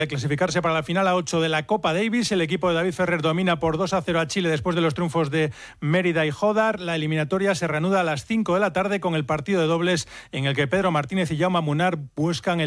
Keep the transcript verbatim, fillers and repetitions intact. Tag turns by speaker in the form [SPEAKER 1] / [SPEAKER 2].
[SPEAKER 1] De clasificarse para la final a ocho de la Copa Davis. El equipo de David Ferrer domina por dos a cero a Chile después de los triunfos de Mérida y Jódar. La eliminatoria se reanuda a las cinco de la tarde con el partido de dobles en el que Pedro Martínez y Jaume Munar buscan el